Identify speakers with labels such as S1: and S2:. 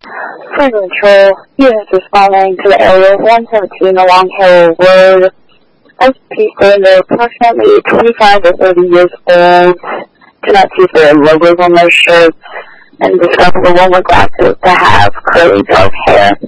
S1: Fire Control, units responding to the area 117 along Hill Road. SP standard, approximately 25 to 30 years old. Cannot see their logos on their shirts. And describe the one with glasses to have curly dark hair.